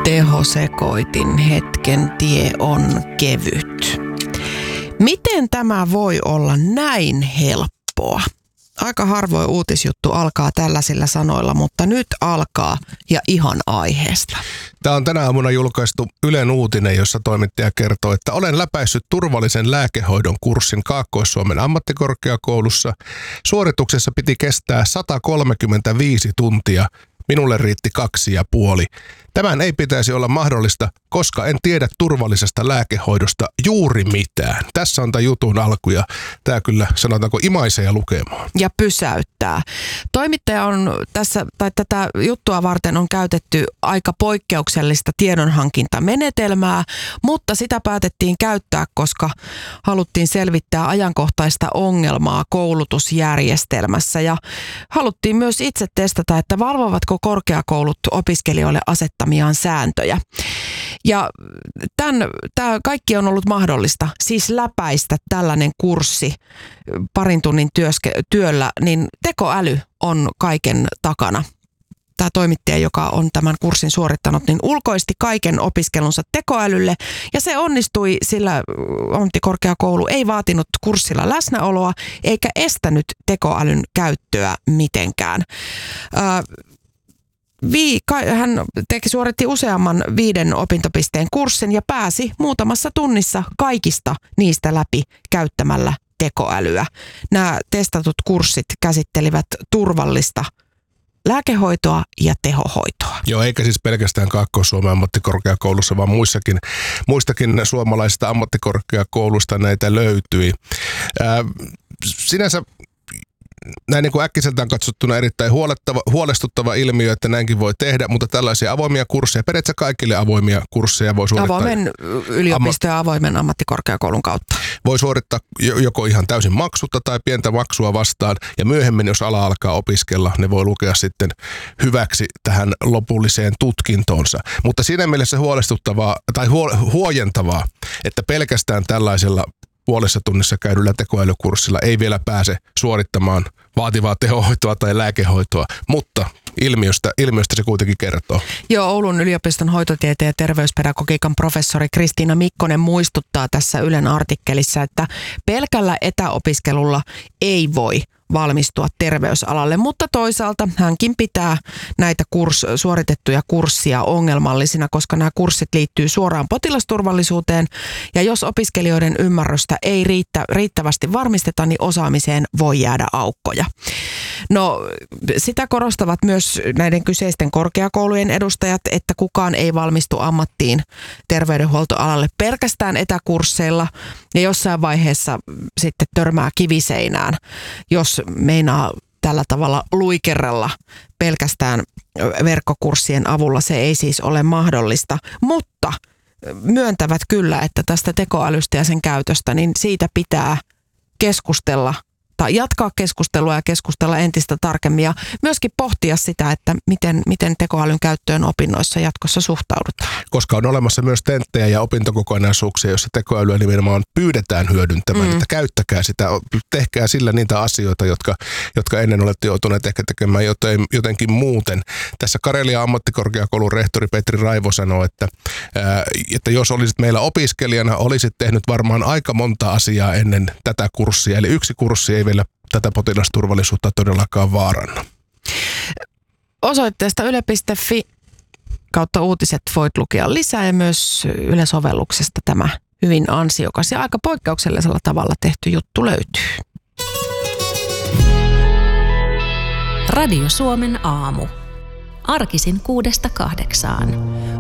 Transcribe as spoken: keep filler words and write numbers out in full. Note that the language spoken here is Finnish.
Tehosekoitin hetken tie on kevyt. Miten tämä voi olla näin helppoa? Aika harvoin uutisjuttu alkaa tällaisilla sanoilla, mutta nyt alkaa ja ihan aiheesta. Tämä on tänä aamuna julkaistu Ylen uutinen, jossa toimittaja kertoo, että olen läpäissyt turvallisen lääkehoidon kurssin Kaakkois-Suomen ammattikorkeakoulussa. Suorituksessa piti kestää sata kolmekymmentäviisi tuntia. Minulle riitti kaksi ja puoli. Tämän ei pitäisi olla mahdollista, koska en tiedä turvallisesta lääkehoidosta juuri mitään. Tässä on tämä jutun alku ja tämä kyllä sanotaanko imaisee lukemaan. Ja pysäyttää. Toimittaja on tässä, tai tätä juttua varten on käytetty aika poikkeuksellista tiedonhankintamenetelmää, mutta sitä päätettiin käyttää, koska haluttiin selvittää ajankohtaista ongelmaa koulutusjärjestelmässä ja haluttiin myös itse testata, että valvovatko korkeakoulut opiskelijoille asettamiaan sääntöjä. Ja tämän, tämä kaikki on ollut mahdollista, siis läpäistä tällainen kurssi parin tunnin työske, työllä, niin tekoäly on kaiken takana. Tämä toimittaja, joka on tämän kurssin suorittanut, niin ulkoisti kaiken opiskelunsa tekoälylle ja se onnistui, sillä ammattikorkeakoulu ei vaatinut kurssilla läsnäoloa eikä estänyt tekoälyn käyttöä mitenkään. Äh, Vi, hän teki, suoritti useamman viiden opintopisteen kurssin ja pääsi muutamassa tunnissa kaikista niistä läpi käyttämällä tekoälyä. Nämä testatut kurssit käsittelivät turvallista lääkehoitoa ja tehohoitoa. Joo, eikä siis pelkästään Kaakkois-Suomen ammattikorkeakoulussa, vaan muissakin, muistakin suomalaisista ammattikorkeakouluista näitä löytyi. Ää, sinänsä näin niin kuin äkkiseltään katsottuna erittäin huolestuttava ilmiö, että näinkin voi tehdä, mutta tällaisia avoimia kursseja, periaatteessa kaikille avoimia kursseja voi suorittaa. Avoimen yliopisto ja avoimen ammattikorkeakoulun kautta. Voi suorittaa joko ihan täysin maksutta tai pientä maksua vastaan, ja myöhemmin, jos ala alkaa opiskella, ne voi lukea sitten hyväksi tähän lopulliseen tutkintoonsa. Mutta siinä mielessä huolestuttavaa tai huojentavaa, että pelkästään tällaisella puolessa tunnissa käydyllä tekoälykurssilla ei vielä pääse suorittamaan vaativaa tehohoitoa tai lääkehoitoa, mutta ilmiöstä, ilmiöstä se kuitenkin kertoo. Joo, Oulun yliopiston hoitotieteen ja terveyspedagogiikan professori Kristiina Mikkonen muistuttaa tässä Ylen artikkelissa, että pelkällä etäopiskelulla ei voi valmistua terveysalalle, mutta toisaalta hänkin pitää näitä kurs, suoritettuja kurssia ongelmallisina, koska nämä kurssit liittyy suoraan potilasturvallisuuteen ja jos opiskelijoiden ymmärrystä ei riittä, riittävästi varmisteta, niin osaamiseen voi jäädä aukkoja. No, sitä korostavat myös näiden kyseisten korkeakoulujen edustajat, että kukaan ei valmistu ammattiin terveydenhuoltoalalle pelkästään etäkursseilla ja jossain vaiheessa sitten törmää kiviseinään, jos meinaa tällä tavalla luikerella pelkästään verkkokurssien avulla. Se ei siis ole mahdollista, mutta myöntävät kyllä, että tästä tekoälystä ja sen käytöstä, niin siitä pitää keskustella tai jatkaa keskustelua ja keskustella entistä tarkemmin ja myöskin pohtia sitä, että miten, miten tekoälyn käyttöön opinnoissa jatkossa suhtaudutaan. Koska on olemassa myös tenttejä ja opintokokonaisuuksia, joissa tekoälyä nimenomaan pyydetään hyödyntämään, mm. että käyttäkää sitä, tehkää sillä niitä asioita, jotka, jotka ennen olette joutuneet ehkä tekemään joten, jotenkin muuten. Tässä Karelian ammattikorkeakoulun rehtori Petri Raivo sanoo, että, ää, että jos olisit meillä opiskelijana, olisit tehnyt varmaan aika monta asiaa ennen tätä kurssia, eli yksi kurssi ei vielä tätä potilasturvallisuutta todellakaan vaaranna. Osoitteesta yle piste fi kautta uutiset voit lukea lisää ja myös Yle-sovelluksesta tämä hyvin ansiokas ja aika poikkeuksellisella tavalla tehty juttu löytyy. Radio Suomen aamu. Arkisin kuudesta kahdeksaan.